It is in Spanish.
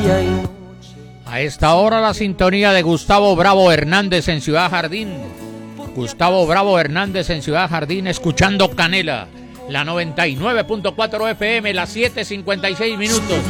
A esta hora la sintonía de Gustavo Bravo Hernández en Ciudad Jardín. Gustavo Bravo Hernández en Ciudad Jardín, escuchando Canela, la 99.4 FM, las 7:56 minutos.